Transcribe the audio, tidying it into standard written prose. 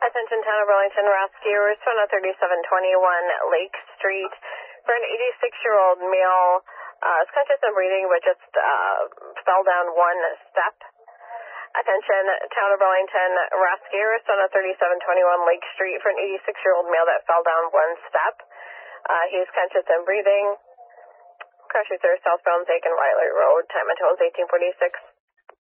Attention Town of Burlington rescuers on 3721 Lake Street for an 86-year-old male. Is conscious and breathing, but just fell down one step. Attention Town of Burlington rescuers on 3721 Lake Street for an 86-year-old male that fell down one step. He is conscious and breathing. Crashes are southbound Zake and Riley Road. Time until 1846.